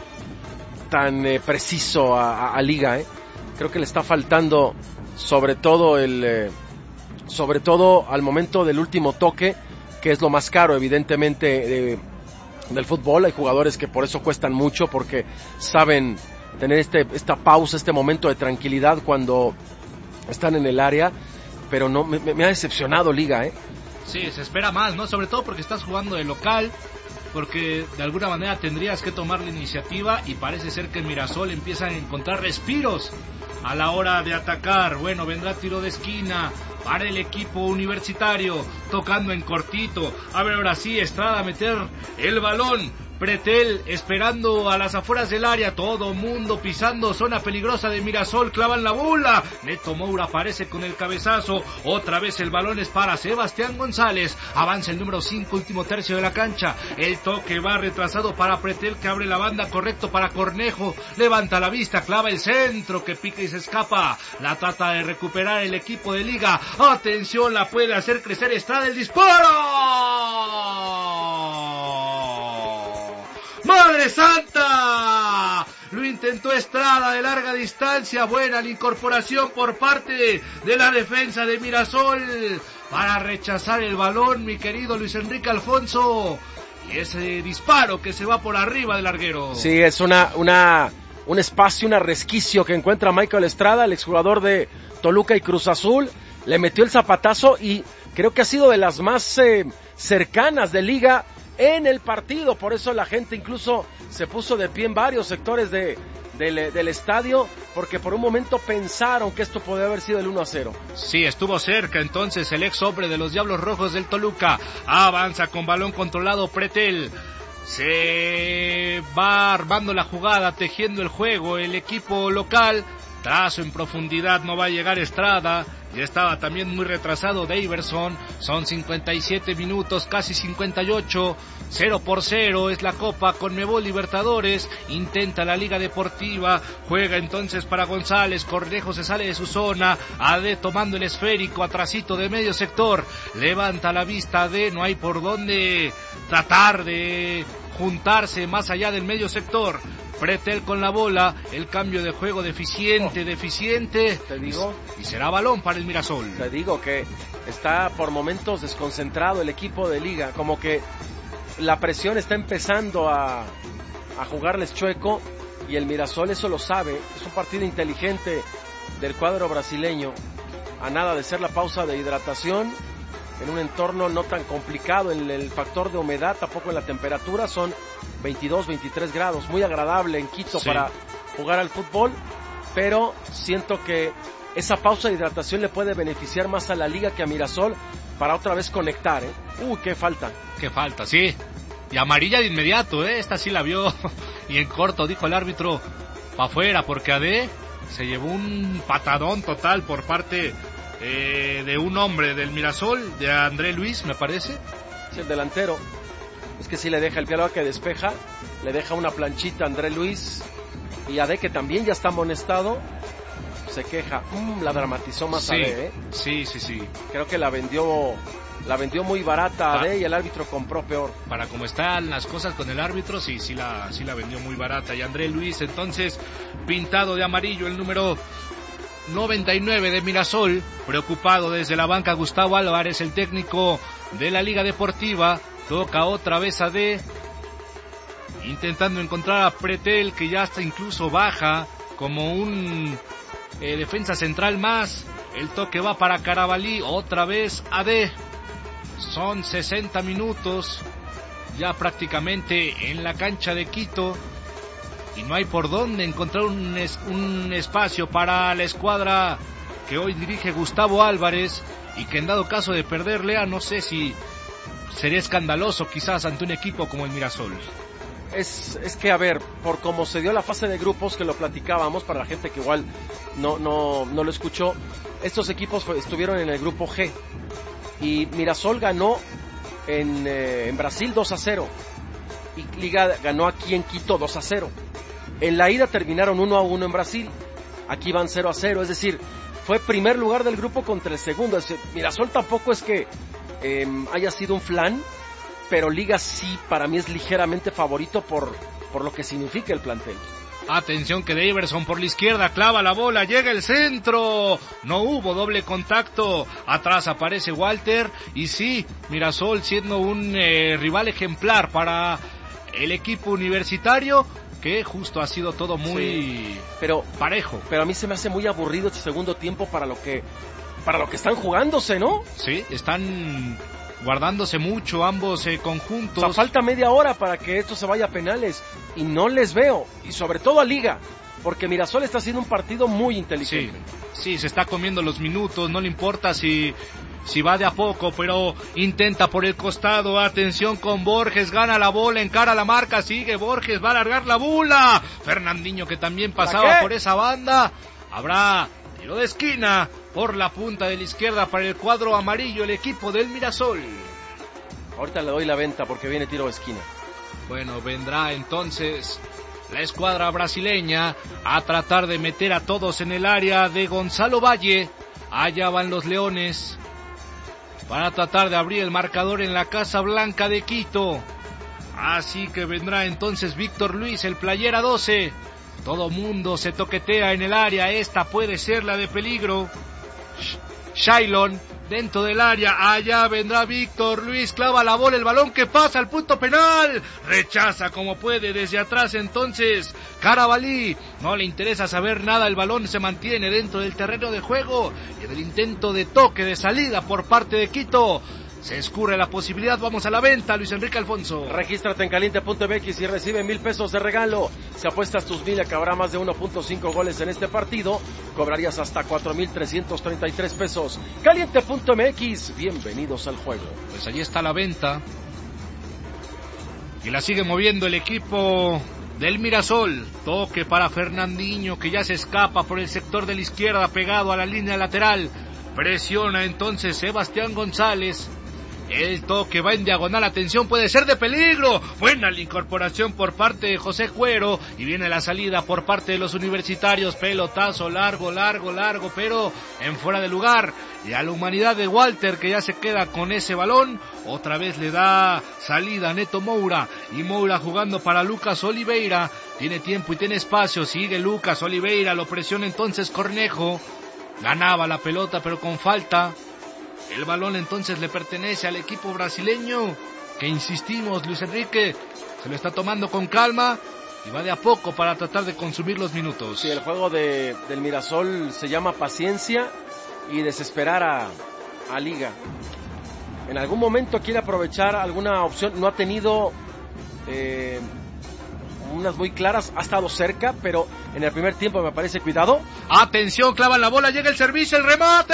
tan eh, preciso a, a, a Liga, ¿eh? Creo que le está faltando sobre todo el eh, sobre todo al momento del último toque, que es lo más caro evidentemente eh, del fútbol. Hay jugadores que por eso cuestan mucho, porque saben tener este esta pausa, este momento de tranquilidad cuando están en el área, pero no me, me ha decepcionado Liga, ¿eh? Sí, se espera más, ¿no? Sobre todo porque estás jugando de local, porque de alguna manera tendrías que tomar la iniciativa, y parece ser que Mirasol empieza a encontrar respiros a la hora de atacar. Bueno, vendrá tiro de esquina para el equipo universitario, tocando en cortito. A ver, ahora sí, Estrada a meter el balón. Pretel esperando a las afueras del área, todo mundo pisando zona peligrosa de Mirasol, clavan la bola. Neto Moura aparece con el cabezazo, otra vez el balón es para Sebastián González. Avanza el número cinco, último tercio de la cancha. El toque va retrasado para Pretel, que abre la banda, correcto para Cornejo. Levanta la vista, clava el centro, que pica y se escapa. La trata de recuperar el equipo de Liga. Atención, la puede hacer crecer Estrada, el disparo. ¡Madre Santa! Lo intentó Estrada de larga distancia. Buena la incorporación por parte de la defensa de Mirasol para rechazar el balón, mi querido Luis Enrique Alfonso. Y ese disparo que se va por arriba del larguero. Sí, es una, una, un espacio, un resquicio que encuentra Michael Estrada, el exjugador de Toluca y Cruz Azul. Le metió el zapatazo y creo que ha sido de las más eh, cercanas de Liga en el partido. Por eso la gente incluso se puso de pie en varios sectores de, del, del estadio, porque por un momento pensaron que esto podía haber sido el uno a cero. Sí, estuvo cerca entonces el ex hombre de los Diablos Rojos del Toluca. Avanza con balón controlado Pretel. Se va armando la jugada, tejiendo el juego el equipo local. Trazo en profundidad, no va a llegar Estrada. Ya estaba también muy retrasado Daverson. Son cincuenta y siete minutos, casi cincuenta y ocho. cero por cero es la Copa Conmebol Libertadores. Intenta la Liga Deportiva. Juega entonces para González. Cornejo se sale de su zona. Ade tomando el esférico, atrasito de medio sector. Levanta la vista Ade. No hay por dónde tratar de juntarse más allá del medio sector. Pretel con la bola, el cambio de juego deficiente, deficiente, te digo, y será balón para el Mirasol. Te digo que está por momentos desconcentrado el equipo de Liga, como que la presión está empezando a, a jugarles chueco, y el Mirasol eso lo sabe. Es un partido inteligente del cuadro brasileño, a nada de ser la pausa de hidratación, en un entorno no tan complicado en el factor de humedad, tampoco en la temperatura. Son veintidós, veintitrés grados, muy agradable en Quito, sí, para jugar al fútbol, pero siento que esa pausa de hidratación le puede beneficiar más a la Liga que a Mirasol para otra vez conectar, ¿eh? Uy, qué falta. Qué falta, sí. Y amarilla de inmediato, ¿eh? Esta sí la vio. Y en corto dijo el árbitro, pa' afuera, porque Ade se llevó un patadón total por parte eh, de un hombre del Mirasol, de André Luis, me parece. Sí, el delantero. Es que sí le deja el pie que despeja, le deja una planchita a André Luis, y Ade, que también ya está amonestado. se queja, mm, la dramatizó más sí, A D, ¿eh? Sí, sí, sí. Creo que la vendió, la vendió muy barata a D y el árbitro compró peor. Para como están las cosas con el árbitro, sí, sí la, sí la vendió muy barata. Y André Luis, entonces, pintado de amarillo, el número noventa y nueve de Mirasol, preocupado desde la banca Gustavo Álvarez, el técnico de la Liga Deportiva, toca otra vez a D, intentando encontrar a Pretel, que ya hasta incluso baja como un eh, defensa central más. El toque va para Carabalí, otra vez a D. Son sesenta minutos ya prácticamente en la cancha de Quito y no hay por dónde encontrar un, es, un espacio para la escuadra que hoy dirige Gustavo Álvarez, y que en dado caso de perderle, no sé si sería escandaloso quizás ante un equipo como el Mirasol. Es, es que, a ver, por cómo se dio la fase de grupos, que lo platicábamos, para la gente que igual no, no, no lo escuchó, estos equipos fue, estuvieron en el grupo G, y Mirasol ganó en, eh, en Brasil dos a cero, y Liga ganó aquí en Quito dos a cero. En la ida terminaron uno a uno en Brasil, aquí van cero a cero, es decir, fue primer lugar del grupo contra el segundo. Es decir, Mirasol tampoco es que eh, haya sido un flan, pero Liga sí, para mí es ligeramente favorito por, por lo que significa el plantel. Atención que Daverson por la izquierda clava la bola, llega el centro, no hubo doble contacto, atrás aparece Walter, y sí, Mirasol siendo un eh, rival ejemplar para el equipo universitario, que justo ha sido todo muy sí, pero, parejo. Pero a mí se me hace muy aburrido este segundo tiempo para lo que, para lo que están jugándose, ¿no? Sí, están guardándose mucho ambos eh, conjuntos. O sea, falta media hora para que esto se vaya a penales y no les veo, y sobre todo a Liga, porque Mirasol está haciendo un partido muy inteligente. Sí, sí, se está comiendo los minutos, no le importa si, si va de a poco, pero intenta por el costado. Atención con Borges, gana la bola, encara la marca, sigue Borges, va a alargar la bula. Fernandinho, que también pasaba por esa banda. Habrá tiro de esquina por la punta de la izquierda para el cuadro amarillo, el equipo del Mirasol. Ahorita le doy la venta porque viene tiro de esquina. Bueno, vendrá entonces la escuadra brasileña a tratar de meter a todos en el área de Gonzalo Valle. Allá van los Leones para tratar de abrir el marcador en la Casa Blanca de Quito. Así que vendrá entonces Víctor Luis, el playera doce. Todo mundo se toquetea en el área, esta puede ser la de peligro. Shailon dentro del área, allá vendrá Víctor Luis, clava la bola, el balón que pasa al punto penal, rechaza como puede desde atrás entonces Carabalí, no le interesa saber nada, el balón se mantiene dentro del terreno de juego y en el intento de toque de salida por parte de Quito se escurre la posibilidad. Vamos a la venta, Luis Enrique Alfonso. Regístrate en caliente punto m x y recibe mil pesos de regalo. Si apuestas tus mil, que habrá más de uno punto cinco goles en este partido, cobrarías hasta cuatro mil trescientos treinta y tres pesos. caliente punto m x, bienvenidos al juego. Pues allí está la venta. Y la sigue moviendo el equipo del Mirasol. Toque para Fernandinho, que ya se escapa por el sector de la izquierda, pegado a la línea lateral. Presiona entonces Sebastián González. El toque va en diagonal, atención, puede ser de peligro. Buena la incorporación por parte de José Cuero. Y viene la salida por parte de los universitarios. Pelotazo largo, largo, largo, pero en fuera de lugar. Y a la humanidad de Walter, que ya se queda con ese balón. Otra vez le da salida Neto Moura. Y Moura jugando para Lucas Oliveira. Tiene tiempo y tiene espacio. Sigue Lucas Oliveira, lo presiona entonces Cornejo. Ganaba la pelota pero con falta. El balón entonces le pertenece al equipo brasileño, que insistimos, Luis Enrique, se lo está tomando con calma y va de a poco para tratar de consumir los minutos. Sí, el juego de, del Mirasol se llama paciencia y desesperar a, a Liga. En algún momento quiere aprovechar alguna opción, no ha tenido eh, unas muy claras, ha estado cerca, pero en el primer tiempo me parece cuidado. Atención, clavan la bola, llega el servicio, el remate.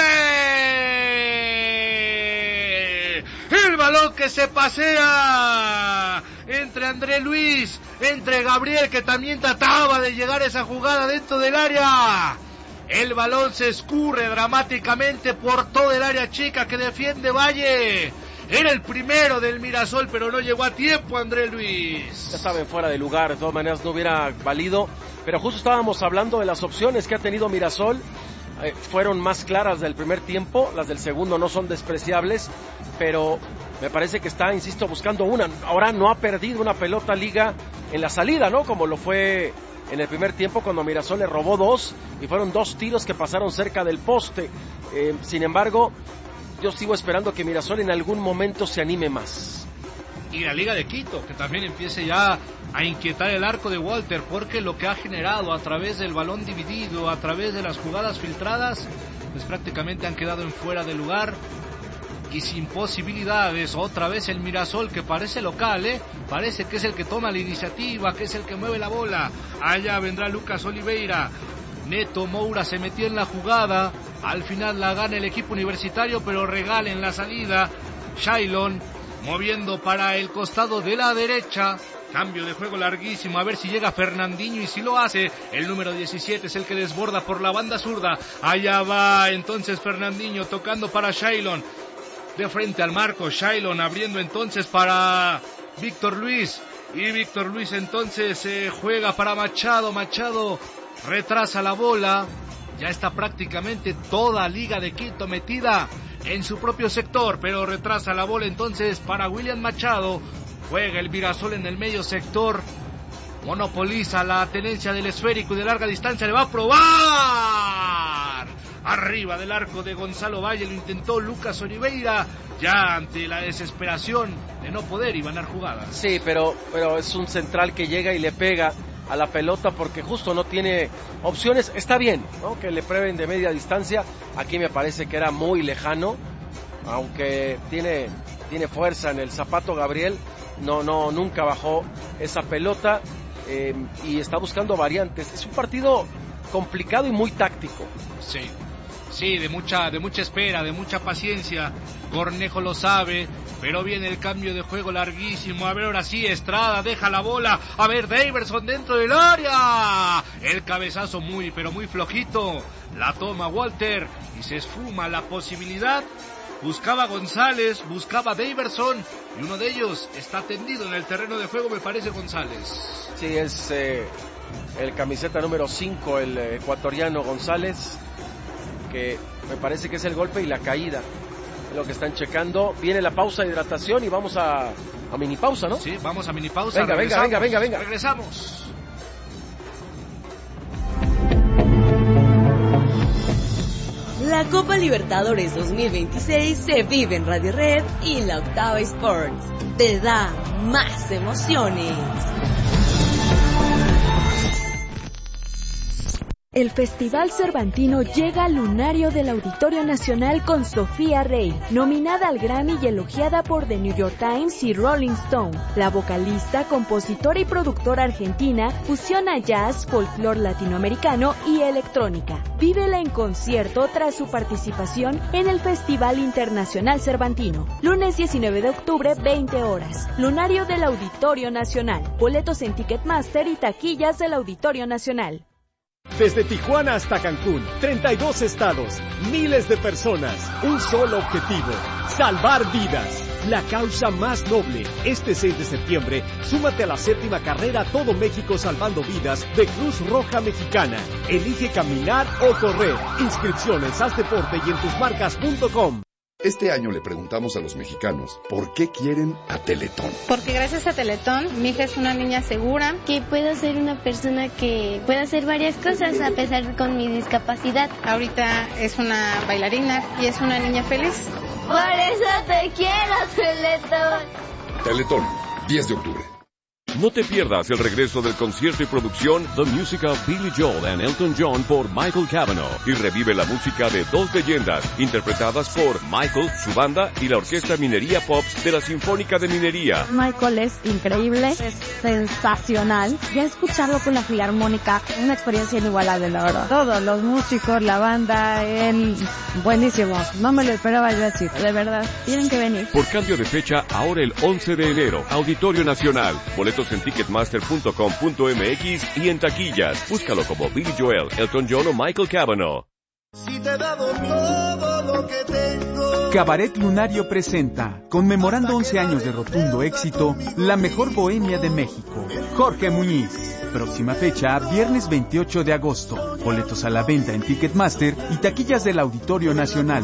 El balón que se pasea entre André Luis, entre Gabriel, que también trataba de llegar a esa jugada dentro del área. El balón se escurre dramáticamente por todo el área chica que defiende Valle. Era el primero del Mirasol, pero no llegó a tiempo André Luis. Ya estaba en fuera de lugar, de todas maneras no hubiera valido. Pero justo estábamos hablando de las opciones que ha tenido Mirasol eh, fueron más claras del primer tiempo, las del segundo no son despreciables, pero me parece que está, insisto, buscando una. Ahora no ha perdido una pelota Liga en la salida, ¿no? Como lo fue en el primer tiempo cuando Mirasol le robó dos y fueron dos tiros que pasaron cerca del poste. Eh, sin embargo, yo sigo esperando que Mirasol en algún momento se anime más. Y la Liga de Quito, que también empiece ya a inquietar el arco de Walter, porque lo que ha generado a través del balón dividido, a través de las jugadas filtradas, pues prácticamente han quedado en fuera de lugar y sin posibilidades. Otra vez el Mirasol, que parece local, ¿eh? Parece que es el que toma la iniciativa, que es el que mueve la bola. Allá vendrá Lucas Oliveira. Neto Moura se metió en la jugada. Al final la gana el equipo universitario, pero regala en la salida. Shailon moviendo para el costado de la derecha. Cambio de juego larguísimo, a ver si llega Fernandinho, y si lo hace, el número diecisiete es el que desborda por la banda zurda. Allá va entonces Fernandinho tocando para Shailon. De frente al marco, Shailon abriendo entonces para Víctor Luis. Y Víctor Luis entonces eh, juega para Machado. Machado retrasa la bola. Ya está prácticamente toda Liga de Quito metida en su propio sector, pero retrasa la bola entonces para William Machado. Juega el Mirasol en el medio sector. Monopoliza la tenencia del esférico y de larga distancia. Le va a probar. Arriba del arco de Gonzalo Valle lo intentó Lucas Oliveira, ya ante la desesperación de no poder y ganar jugadas. Sí, pero, pero es un central que llega y le pega a la pelota porque justo no tiene opciones. Está bien, ¿no?, que le prueben de media distancia. Aquí me parece que era muy lejano, aunque tiene, tiene fuerza en el zapato Gabriel. No, no, nunca bajó esa pelota eh, y está buscando variantes. Es un partido complicado y muy táctico. Sí. Sí, de mucha, de mucha espera, de mucha paciencia. Cornejo lo sabe, pero viene el cambio de juego larguísimo. A ver, ahora sí, Estrada deja la bola. A ver, Daverson dentro del área. El cabezazo muy, pero muy flojito. La toma Walter y se esfuma la posibilidad. Buscaba González, buscaba Daverson, y uno de ellos está tendido en el terreno de juego, me parece González. Sí, es eh, el camiseta número cinco, el ecuatoriano González, que me parece que es el golpe y la caída, es lo que están checando. Viene la pausa de hidratación y vamos a, a mini pausa, ¿no? Sí, vamos a mini pausa. Venga, venga, venga, venga, venga. Regresamos. La Copa Libertadores dos mil veintiséis se vive en Radio Red y la Octava Sports te da más emociones. El Festival Cervantino llega al lunario del Auditorio Nacional con Sofía Rey, nominada al Grammy y elogiada por The New York Times y Rolling Stone. La vocalista, compositora y productora argentina fusiona jazz, folclore latinoamericano y electrónica. Vívela en concierto tras su participación en el Festival Internacional Cervantino. Lunes diecinueve de octubre, veinte horas. Lunario del Auditorio Nacional. Boletos en Ticketmaster y taquillas del Auditorio Nacional. Desde Tijuana hasta Cancún, treinta y dos estados, miles de personas, un solo objetivo, salvar vidas. La causa más noble. Este seis de septiembre, súmate a la séptima carrera Todo México Salvando Vidas de Cruz Roja Mexicana. Elige caminar o correr. Inscripciones, haz deporte y en tus marcas punto com. Este año le preguntamos a los mexicanos por qué quieren a Teletón. Porque gracias a Teletón, mi hija es una niña segura. Que puedo ser una persona que pueda hacer varias cosas a pesar con mi discapacidad. Ahorita es una bailarina y es una niña feliz. Por eso te quiero, Teletón. Teletón, diez de octubre. No te pierdas el regreso del concierto y producción The Music of Billy Joel and Elton John por Michael Cavanaugh, y revive la música de dos leyendas interpretadas por Michael, su banda y la Orquesta Minería Pops de la Sinfónica de Minería. Michael es increíble, es sensacional. Ya escucharlo con la Filarmónica, una experiencia inigualable, la verdad. Todos los músicos, la banda, él, buenísimos. No me lo esperaba yo decir, de verdad. Tienen que venir. Por cambio de fecha, ahora el once de enero, Auditorio Nacional. Boletos en ticketmaster punto com punto m x y en taquillas. Búscalo como Billy Joel, Elton John o Michael Cavanaugh. Si te he dado todo lo que tengo. Cabaret Lunario presenta, conmemorando once años de rotundo éxito, la mejor bohemia de México. Jorge Muñiz. Próxima fecha, viernes veintiocho de agosto. Boletos a la venta en Ticketmaster y taquillas del Auditorio Nacional.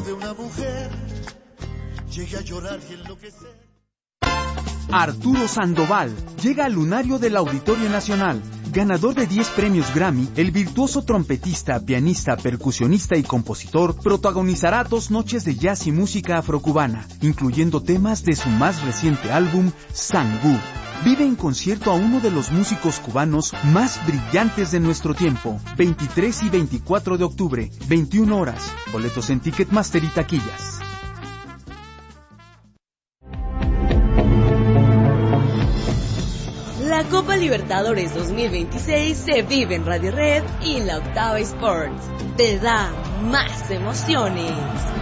Arturo Sandoval llega al lunario del Auditorio Nacional. Ganador de diez premios Grammy, el virtuoso trompetista, pianista, percusionista y compositor protagonizará dos noches de jazz y música afrocubana, incluyendo temas de su más reciente álbum, Sangú. Vive en concierto a uno de los músicos cubanos más brillantes de nuestro tiempo. veintitrés y veinticuatro de octubre, veintiuna horas. Boletos en Ticketmaster y taquillas. La Copa Libertadores dos mil veintiséis se vive en Radio Red y la Octava Sports. Te da más emociones.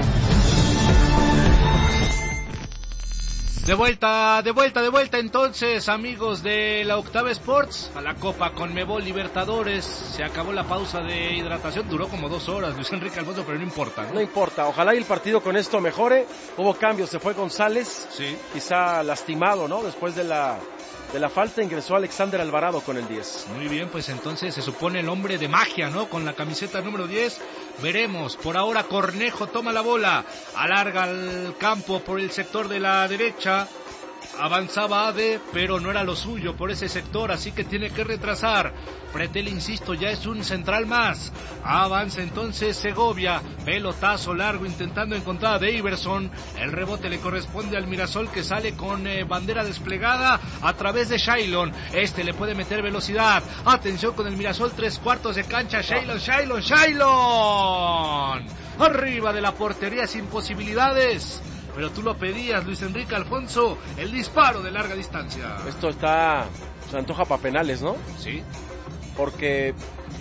De vuelta, de vuelta, de vuelta entonces, amigos de la Octava Sports, a la Copa Conmebol Libertadores. Se acabó la pausa de hidratación, duró como dos horas, Luis Enrique Alfonso, pero no importa, ¿no? No importa, ojalá y el partido con esto mejore. Hubo cambios, se fue González, sí, quizá lastimado, ¿no? Después de la... de la falta ingresó Alexander Alvarado con el diez. Muy bien, pues entonces se supone el hombre de magia, ¿no? Con la camiseta número diez. Veremos. Por ahora Cornejo toma la bola. Alarga el campo por el sector de la derecha. Avanzaba Ade, pero no era lo suyo por ese sector, así que tiene que retrasar. Pretel, insisto, ya es un central más. Avanza entonces Segovia. Pelotazo largo intentando encontrar a Daverson. El rebote le corresponde al Mirasol, que sale con eh, bandera desplegada a través de Shailon. Este le puede meter velocidad. Atención con el Mirasol, tres cuartos de cancha. Shailon, Shailon, Shailon. Arriba de la portería sin posibilidades. Pero tú lo pedías, Luis Enrique Alfonso, el disparo de larga distancia. Esto está, se antoja para penales, ¿no? Sí. Porque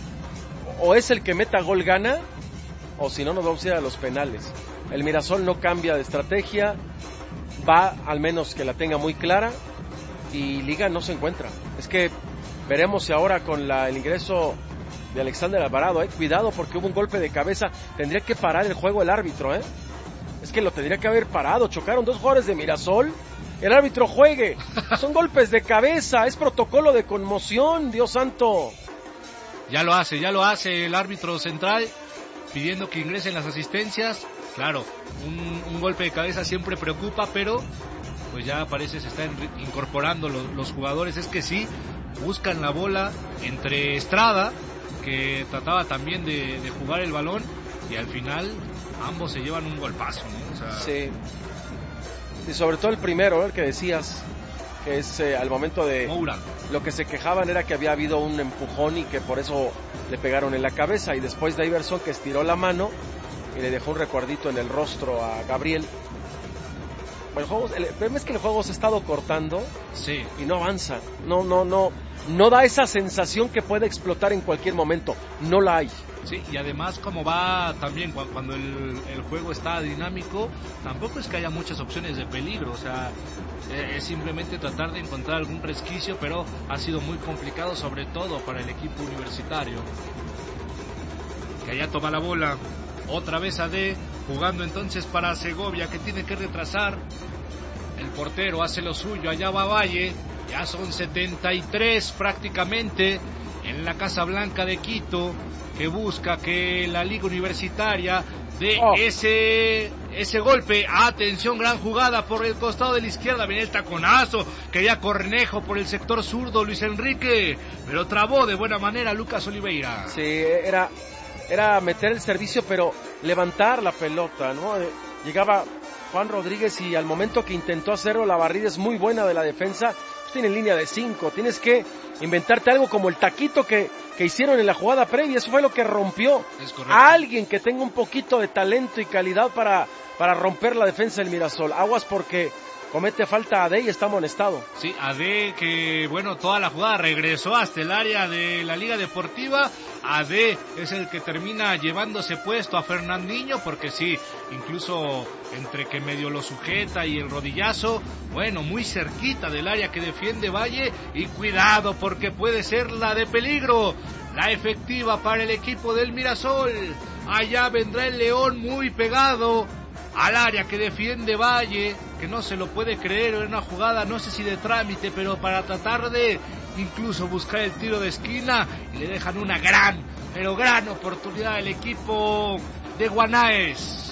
o es el que meta gol gana, o si no nos vamos a ir a los penales. El Mirasol no cambia de estrategia, va al menos que la tenga muy clara, y Liga no se encuentra. Es que veremos si ahora con la, el ingreso de Alexander Alvarado, eh, cuidado porque hubo un golpe de cabeza, tendría que parar el juego el árbitro, ¿eh? Es que lo tendría que haber parado, chocaron dos jugadores de Mirasol, el árbitro juegue, son golpes de cabeza, es protocolo de conmoción, Dios santo. Ya lo hace, ya lo hace el árbitro central, pidiendo que ingresen las asistencias. Claro, un, un golpe de cabeza siempre preocupa, pero pues ya parece se están incorporando los, los jugadores. Es que sí, buscan la bola entre Estrada, que trataba también de, de jugar el balón, y al final ambos se llevan un golpazo, ¿no? O sea... Sí. Y sobre todo el primero, ¿eh? El que decías, que es eh, al momento de... Moura. Lo que se quejaban era que había habido un empujón y que por eso le pegaron en la cabeza, y después Daverson, que estiró la mano y le dejó un recuerdito en el rostro a Gabriel. El juego, el problema es que el juego se ha estado cortando, sí, y no avanza, no, no, no, no da esa sensación que puede explotar en cualquier momento, no la hay. Sí, y además como va también cuando el, el juego está dinámico, tampoco es que haya muchas opciones de peligro, o sea, es simplemente tratar de encontrar algún resquicio, pero ha sido muy complicado, sobre todo para el equipo universitario. Que allá toma la bola, otra vez A D, jugando entonces para Segovia, que tiene que retrasar. El portero hace lo suyo, allá va Valle, ya son setenta y tres prácticamente en la Casa Blanca de Quito, que busca que la Liga Universitaria dé oh. ese, ese golpe. Atención, gran jugada por el costado de la izquierda, viene el taconazo, que ya Cornejo por el sector zurdo, Luis Enrique, pero trabó de buena manera Lucas Oliveira. Sí, era, era meter el servicio, pero levantar la pelota, ¿no? Llegaba Juan Rodríguez y al momento que intentó hacerlo, la barrida es muy buena de la defensa. Tiene línea de cinco, tienes que inventarte algo como el taquito que, que hicieron en la jugada previa, eso fue lo que rompió a alguien que tenga un poquito de talento y calidad para, para romper la defensa del Mirasol. Aguas porque comete falta Ade y está amonestado. Sí, Ade, que bueno, toda la jugada regresó hasta el área de la Liga Deportiva. Ade es el que termina llevándose puesto a Fernandinho, porque sí, incluso entre que medio lo sujeta y el rodillazo, bueno, muy cerquita del área que defiende Valle, y cuidado porque puede ser la de peligro, la efectiva para el equipo del Mirasol. Allá vendrá el León muy pegado al área que defiende Valle, que no se lo puede creer, en una jugada no sé si de trámite, pero para tratar de incluso buscar el tiro de esquina y le dejan una gran, pero gran oportunidad al equipo de Guanáez.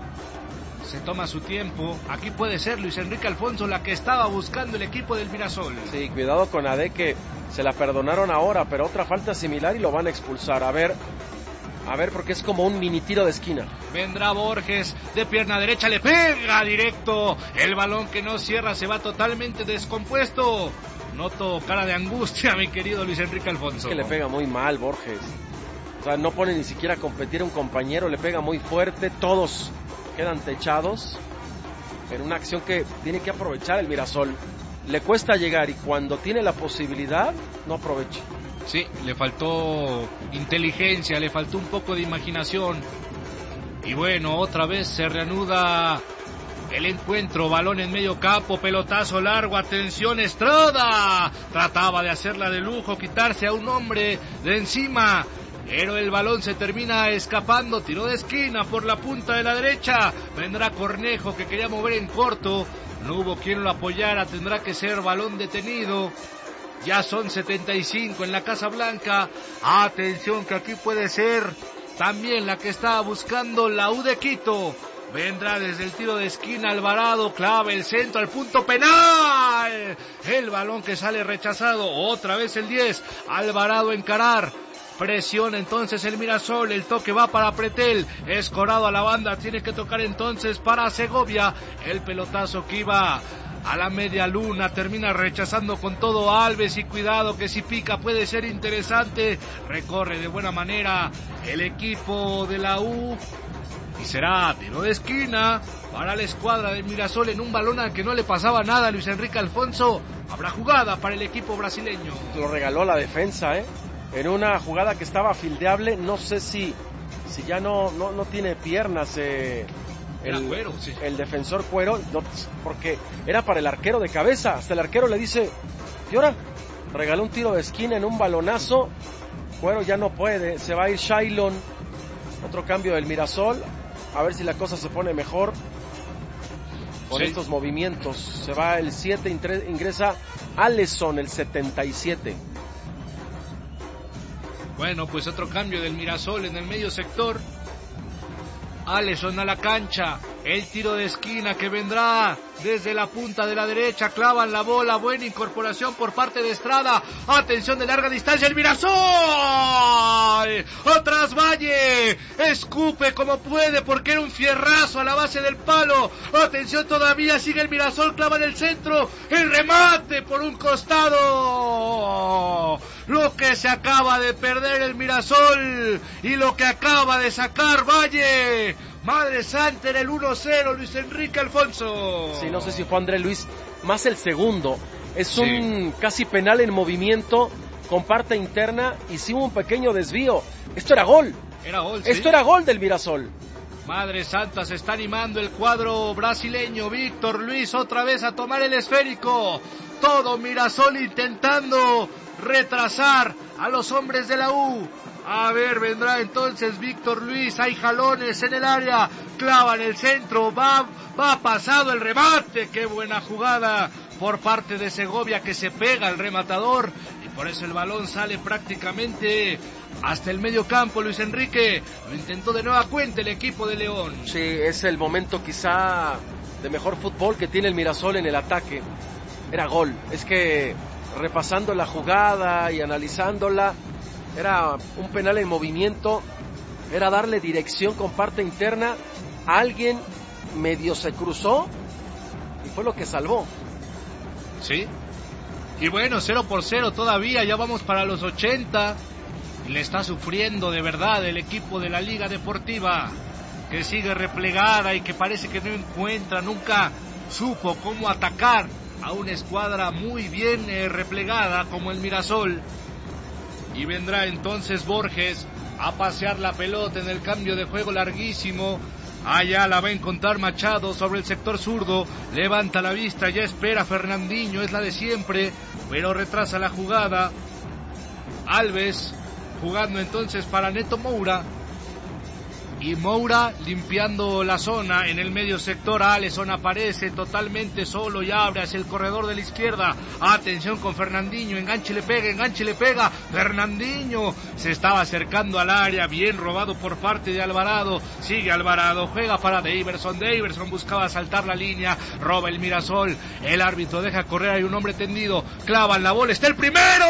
Se toma su tiempo. Aquí puede ser Luis Enrique Alfonso la que estaba buscando el equipo del Mirasol. Sí, cuidado con Ade, que se la perdonaron ahora, pero otra falta similar y lo van a expulsar. A ver, a ver, porque es como un mini tiro de esquina. Vendrá Borges de pierna derecha, le pega directo. El balón que no cierra se va totalmente descompuesto. Noto cara de angustia, mi querido Luis Enrique Alfonso. Es que le pega muy mal Borges. O sea, no pone ni siquiera a competir a un compañero, le pega muy fuerte. Todos quedan techados en una acción que tiene que aprovechar el Mirasol. Le cuesta llegar y cuando tiene la posibilidad no aprovecha. Sí, le faltó inteligencia, le faltó un poco de imaginación. Y bueno, otra vez se reanuda el encuentro. Balón en medio campo, pelotazo largo, atención Estrada. Trataba de hacerla de lujo, quitarse a un hombre de encima, pero el balón se termina escapando. Tiró de esquina por la punta de la derecha. Vendrá Cornejo, que quería mover en corto. No hubo quien lo apoyara. Tendrá que ser balón detenido. Ya son setenta y cinco en la Casa Blanca. Atención, que aquí puede ser también la que estaba buscando la U de Quito. Vendrá desde el tiro de esquina Alvarado, clava el centro al punto penal. El balón que sale rechazado. Otra vez el diez. Alvarado a encarar. Presiona entonces el Mirasol, el toque va para Pretel, escorado a la banda, tiene que tocar entonces para Segovia, el pelotazo que iba a la media luna, termina rechazando con todo Alves y cuidado que si pica puede ser interesante, recorre de buena manera el equipo de la U y será tiro de esquina para la escuadra del Mirasol en un balón al que no le pasaba nada a Luis Enrique Alfonso. Habrá jugada para el equipo brasileño. Lo regaló la defensa, ¿eh? En una jugada que estaba fildeable, no sé si si ya no no, no tiene piernas eh, el, Cuero, sí. el defensor Cuero, no, porque era para el arquero de cabeza. Hasta el arquero le dice, ¿y ahora? Regaló un tiro de esquina en un balonazo. Cuero ya no puede, se va a ir Shailon. Otro cambio del Mirasol, a ver si la cosa se pone mejor con sí. estos movimientos. Se va el siete, ingresa Alisson, el setenta y siete. Bueno, pues otro cambio del Mirasol en el medio sector. Alisson a la cancha, el tiro de esquina que vendrá desde la punta de la derecha, clavan la bola, buena incorporación por parte de Estrada, atención de larga distancia el Mirasol, atrás Valle, escupe como puede porque era un fierrazo a la base del palo, atención todavía, sigue el Mirasol, clava en el centro, el remate por un costado, lo que se acaba de perder el Mirasol y lo que acaba de sacar Valle. Madre santa, en el uno cero, Luis Enrique Alfonso. Sí, no sé si fue André Luis, más el segundo. Es un sí. casi penal en movimiento, con parte interna, y sí hubo un pequeño desvío. Esto era gol. Era gol, Esto sí. era gol del Mirasol. Madre santa, se está animando el cuadro brasileño. Víctor Luis otra vez a tomar el esférico. Todo Mirasol intentando retrasar a los hombres de la U. A ver, vendrá entonces Víctor Luis, hay jalones en el área, clava en el centro, va, va pasado el remate, qué buena jugada por parte de Segovia que se pega al rematador y por eso el balón sale prácticamente hasta el medio campo. Luis Enrique lo intentó de nueva cuenta el equipo de León. Sí, es el momento quizá de mejor fútbol que tiene el Mirasol en el ataque. Era gol, es que repasando la jugada y analizándola, era un penal en movimiento, era darle dirección con parte interna, alguien medio se cruzó y fue lo que salvó. Sí, y bueno, cero por cero todavía, ya vamos para los ochenta, y le está sufriendo de verdad el equipo de la Liga Deportiva, que sigue replegada y que parece que no encuentra, nunca supo cómo atacar a una escuadra muy bien eh, replegada como el Mirasol. Y vendrá entonces Borges a pasear la pelota en el cambio de juego larguísimo. Allá la va a encontrar Machado sobre el sector zurdo. Levanta la vista, ya espera Fernandinho, es la de siempre, pero retrasa la jugada. Alves jugando entonces para Neto Moura. y Moura limpiando la zona. En el medio sector Alisson aparece totalmente solo y abre hacia el corredor de la izquierda. Atención con Fernandinho, enganche le pega, enganche le pega. Fernandinho se estaba acercando al área, bien robado por parte de Alvarado. Sigue Alvarado, juega para Daverson. Daverson buscaba saltar la línea, roba el Mirasol. El árbitro deja correr, hay un hombre tendido, clavan la bola, está el primero.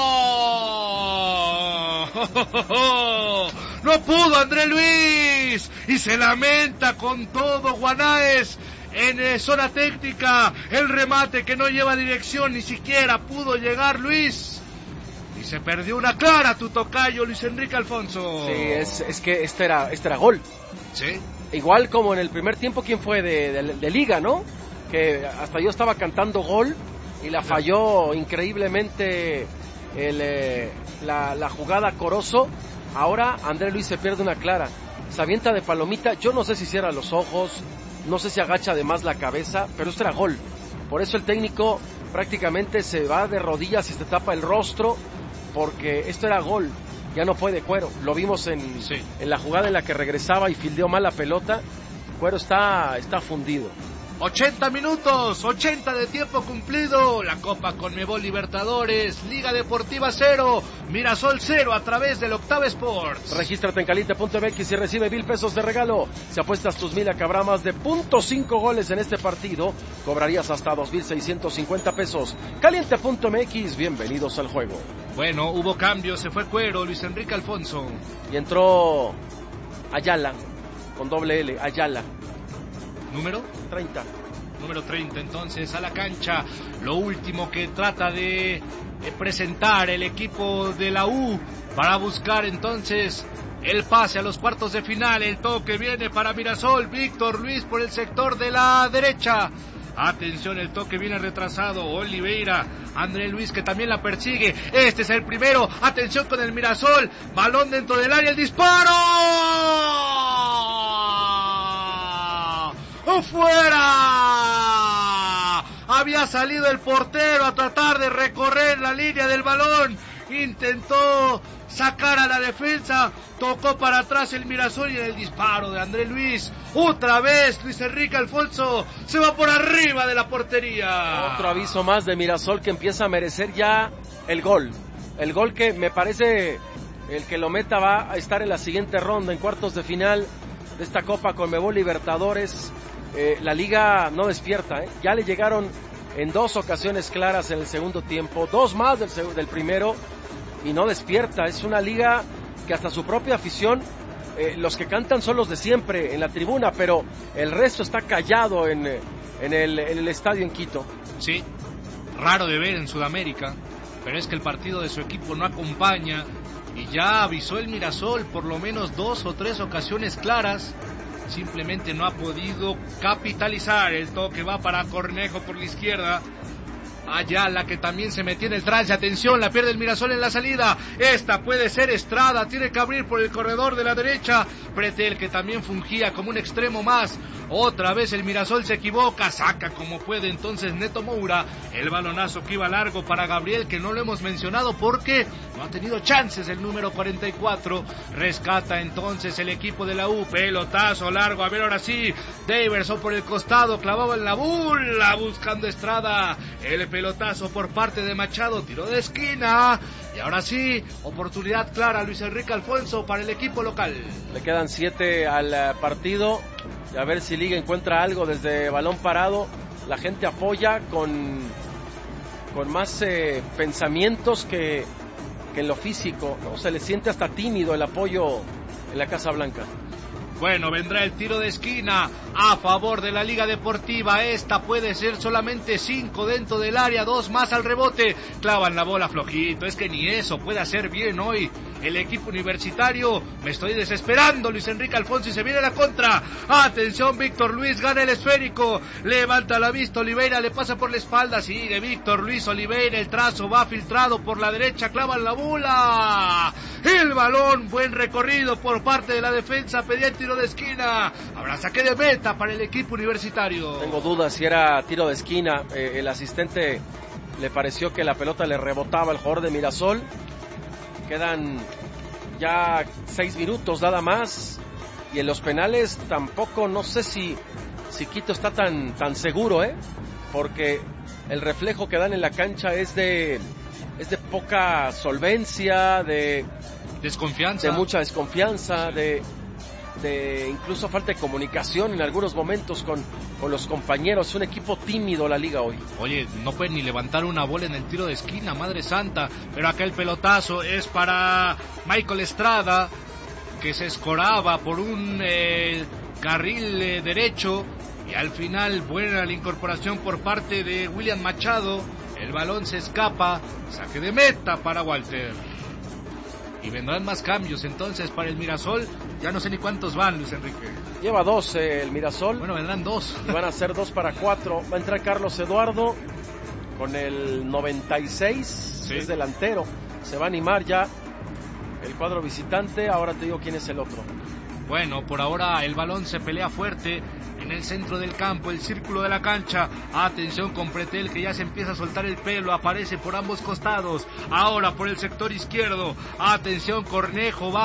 No pudo André Luis y se lamenta con todo Guanáez en eh, zona técnica. El remate que no lleva dirección, ni siquiera pudo llegar Luis y se perdió una clara tu tocayo Luis Enrique Alfonso. Sí, es, es que este era, este era gol. Sí. Igual como en el primer tiempo, ¿quién fue? De, de, de Liga, ¿no? Que hasta yo estaba cantando gol y la falló increíblemente el, eh, la, la jugada Corozo. Ahora André Luis se pierde una clara, se avienta de palomita, yo no sé si cierra los ojos, no sé si agacha además la cabeza, pero esto era gol. Por eso el técnico prácticamente se va de rodillas y se tapa el rostro, porque esto era gol, ya no fue de Cuero. Lo vimos en, sí. en la jugada en la que regresaba y fildeó mal la pelota. Cuero está, está fundido. ochenta minutos, ochenta de tiempo cumplido. La Copa Conmebol Libertadores, Liga Deportiva cero, Mirasol cero a través del Octava Sports. Regístrate en caliente punto m x y recibe mil pesos de regalo. Si apuestas tus mil a que habrá más de punto cinco goles en este partido, cobrarías hasta dos mil seiscientos cincuenta pesos. caliente punto m x, bienvenidos al juego. Bueno, hubo cambios, se fue Cuero, Luis Enrique Alfonso. Y entró Ayala, con doble L, Ayala. ¿Número? treinta. Número treinta, entonces, a la cancha. Lo último que trata de presentar el equipo de la U para buscar entonces el pase a los cuartos de final. El toque viene para Mirasol. Víctor Luis por el sector de la derecha. Atención, el toque viene retrasado. Oliveira, André Luis que también la persigue. Este es el primero. Atención con el Mirasol. Balón dentro del área. El disparo. ¡Fuera! Había salido el portero a tratar de recorrer la línea del balón. Intentó sacar a la defensa. Tocó para atrás el Mirasol y en el disparo de André Luis. Otra vez Luis Enrique Alfonso se va por arriba de la portería. Otro aviso más de Mirasol que empieza a merecer ya el gol. El gol que me parece el que lo meta va a estar en la siguiente ronda, en cuartos de final de esta Copa Conmebol Libertadores. Eh, la liga no despierta, ¿eh? Ya le llegaron en dos ocasiones claras en el segundo tiempo, dos más del, del primero, y no despierta. Es una liga que hasta su propia afición, eh, los que cantan son los de siempre en la tribuna, pero el resto está callado en, en, el, en el estadio en Quito. Sí, raro de ver en Sudamérica, pero es que el partido de su equipo no acompaña, y ya avisó el Mirasol por lo menos dos o tres ocasiones claras. Simplemente no ha podido capitalizar. El toque va para Cornejo por la izquierda. Ayala que también se metió en el trance. Atención, la pierde el Mirasol en la salida. Esta puede ser Estrada. Tiene que abrir por el corredor de la derecha. Pretel que también fungía como un extremo más. Otra vez el Mirasol se equivoca. Saca como puede entonces Neto Moura. El balonazo que iba largo para Gabriel, que no lo hemos mencionado porque no ha tenido chances el número cuarenta y cuatro. Rescata entonces el equipo de la U. Pelotazo largo. A ver ahora sí. Daverson por el costado. Clavaba en la bula buscando Estrada. El pelotazo por parte de Machado, tiro de esquina, y ahora sí, oportunidad clara Luis Enrique Alfonso para el equipo local. Le quedan siete al partido, y a ver si Liga encuentra algo desde balón parado. La gente apoya con, con más eh, pensamientos que, que en lo físico, ¿no? Se le siente hasta tímido el apoyo en la Casa Blanca. Bueno, vendrá el tiro de esquina a favor de la Liga Deportiva. Esta puede ser solamente cinco dentro del área, dos más al rebote. Clavan la bola flojito, es que ni eso puede hacer bien hoy el equipo universitario. Me estoy desesperando, Luis Enrique Alfonso, y se viene la contra. Atención, Víctor Luis gana el esférico, levanta la vista, Oliveira le pasa por la espalda, sigue Víctor Luis, Oliveira, el trazo va filtrado por la derecha, clavan la bola. El balón, buen recorrido por parte de la defensa, pedía el tiro de esquina. Habrá saque de meta para el equipo universitario. Tengo dudas si era tiro de esquina. Eh, el asistente le pareció que la pelota le rebotaba al jugador de Mirasol. Quedan ya seis minutos nada más. Y en los penales tampoco, no sé si, si Quito está tan, tan seguro, ¿eh? Porque el reflejo que dan en la cancha es de, es de poca solvencia, de desconfianza, de mucha desconfianza, de, de incluso falta de comunicación en algunos momentos con, con los compañeros. Es un equipo tímido la liga hoy. Oye, no pueden ni levantar una bola en el tiro de esquina, madre santa. Pero acá el pelotazo es para Michael Estrada, que se escoraba por un eh, carril eh, derecho, y al final buena la incorporación por parte de William Machado. El balón se escapa, saque de meta para Walter. Y vendrán más cambios entonces para el Mirasol. Ya no sé ni cuántos van, Luis Enrique. Lleva dos eh, el Mirasol. Bueno, vendrán dos. Y van a ser dos para cuatro. Va a entrar Carlos Eduardo con el noventa y seis, sí. Es delantero. Se va a animar ya el cuadro visitante. Ahora te digo quién es el otro. Bueno, por ahora el balón se pelea fuerte en el centro del campo, el círculo de la cancha. Atención con Pretel, que ya se empieza a soltar el pelo, aparece por ambos costados. Ahora por el sector izquierdo. Atención, Cornejo va